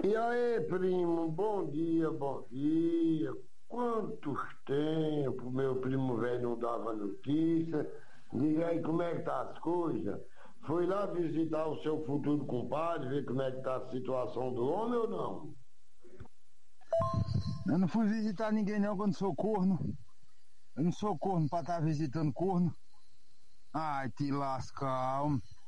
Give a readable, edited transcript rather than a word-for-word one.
E aí, primo, bom dia, bom dia. Quantos tempos meu primo velho não dava notícia? Diga aí como é que tá as coisas. Foi lá visitar o seu futuro compadre, ver como é que tá a situação do homem ou não? Eu não fui visitar ninguém não, que eu não sou corno. Eu não sou corno pra estar visitando corno. Ai, te lascar, homem.